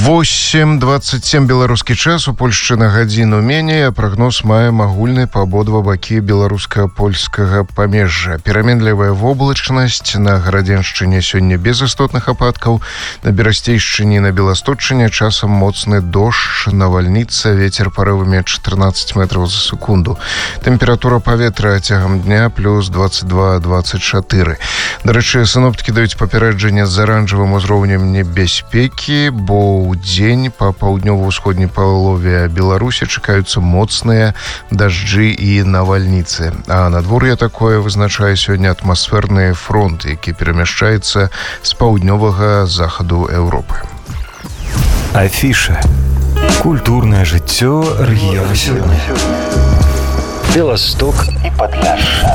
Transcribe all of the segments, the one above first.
8:27 беларускі час, у Польшчы на гадзіну меней, а прагноз маем агульны па абодва бакі беларуска-польскага памежжа. Пераменлівая воблачнасць на Гарадзеншчыне сёння без істотных ападкаў, на Берасцейшчыне і на Беласточчыне часам моцны дождж, навальніца, вецер парывамі 14 метраў за секунду. Тэмпература паветра цягам дня плюс 22-24. Дарэчы, сіноптыкі даюць папярэджанне з аранжавым узроўнем небяспекі, бо ўдзень па паўднёва-ўсходняй палове Беларусі чакаюцца моцныя дажджы і навальніцы. А надвор'е такое вызначае сёння атмасферны фронт, які перамяшчаецца з паўднёвага захаду Еўропы. Афіша. Культурнае жыццё рэгіёну сёння. Беласток і Падляшша.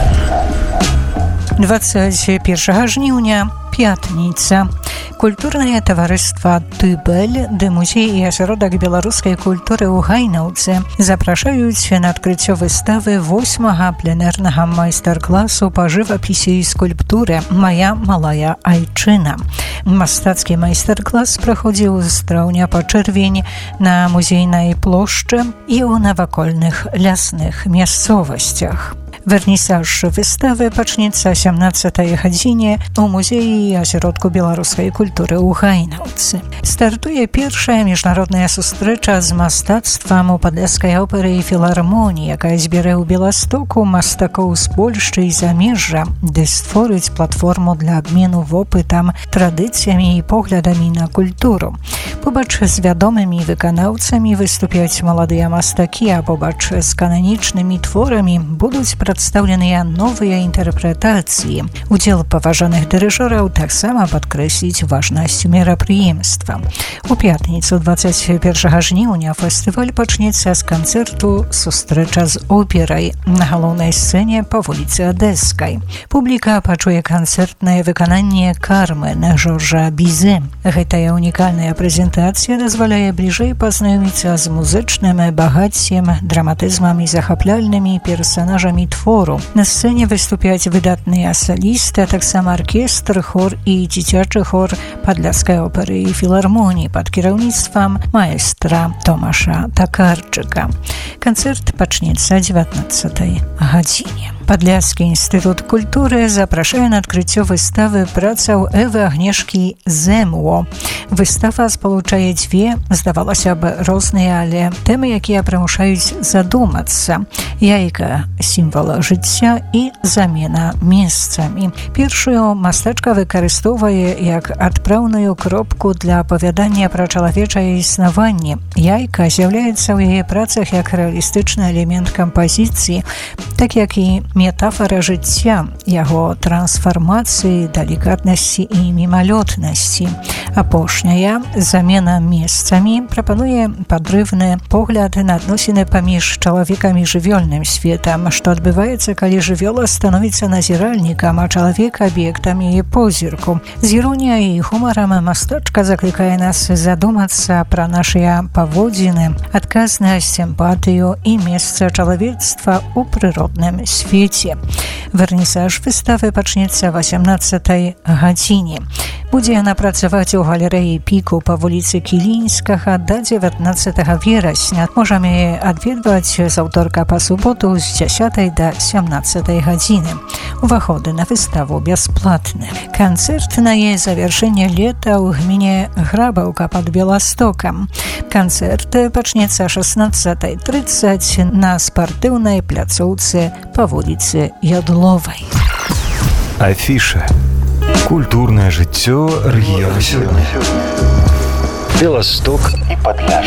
21 жніўня, пятніца. Культурнае таварыства «Тыбель», ды музей і асяродак беларускай культуры ў Гайнаўцы запрашаюць на адкрыццё выставы 8-га пленэрнага майстар-класу па жывапісе і скульптуры «Мая малая айчына». Мастацкі майстар-клас праходзіў з траўня па чэрвень на музейнай плошчы і ў навакольных лясных мясцовасцях. Вернісаж выставы пачнецца 17-й гадзіне у музеі і асяродку беларускай культуры ў Гайнаўцы. Стартуе першая міжнародная сустрэча з мастацтвам у падляшскай оперы і філармоніі, якая збярэ ў Беластоку мастакоў з Польшчы і замежжа, ды створыць платформу для абмену вопытам, традыцыямі і поглядамі на культуру. Побач з вядомымі выканаўцамі выступяць маладыя мастакі, а побач з кананічнымі творамі будуць прадстаўленыя новыя інтэрпрэтацыі. Удзел паважаных дырыжораў таксама падкрэсліць важнасць мерапрыемства. У пятніцу 21 жніўня фестываль пачнецца з канцэрту «Сустрэча з операй» на галоўнай сцэне па вуліцы Адэскай. Публіка пачуе канцэртнае выкананне «Кармен» Жоржа Бізе. Гэтая унікальная прэзентацыя дазваляе бліжэй пазнаёміцца з музычным багаццем, драматызмам і захапляльнымі персанажамі твору. На сцэне выступяць выдатныя салісты, а таксама аркестр, хор і дзіцячы хор падляшскай оперы і філармоніі пад кіраўніцтвам маэстра Томаша Такарчыка. Канцэрт пачнецца о 19-й гадзіне. Падляшскі інстытут культуры запрашае на адкрыццё выставы працаў Эвы Агнешкі «Земло». Выстава спалучае дзве, здавалася б, розныя, але тэмы, якія прымушаюць задумацца. Яйка – сімвал жыцця і замена месцамі. Першую мастачка выкарыстоўвае як адпраўную кропку для апавядання пра чалавечае існаванне. Яйка з'яўляецца ў яе працах як рэалістычны элемент кампазіцыі, так як і метафара жыцця, яго трансфармацыі, далікатнасці і мімалётнасці. Апошняя, замена месцамі, прапануе падрыўны погляд на адносіны паміж чалавекам і жывёльным светам, што адбываецца, калі жывёла становіцца назіральнікам, а чалавек аб'ектам яе позірку. З іроніяй і гумарам мастачка заклікае нас задумацца пра нашыя паводзіны, адказнасць, эмпатыю і месца чалавецтва ў прыродным свеце. Вернісаж выставы пачнецца 18-й гадзіне. Будзе яна працаваць у галерэі «Піку» па вуліцы Кілінскага да 19 верасня. Можам яе адведваць з аўторка па суботу з 10 да 17 гадзіны. Уваходы на выставу бясплатны. Канцэрт на яе завяршэнне лета ў гміне Грабаўка пад Беластокам. Канцэрт пачнецца 16:30 на спартыўнай пляцоўцы па вуліцы Ядловай. Афіша. Культурнае жыццё рэгіёну сёння. Беласток і Падляшша.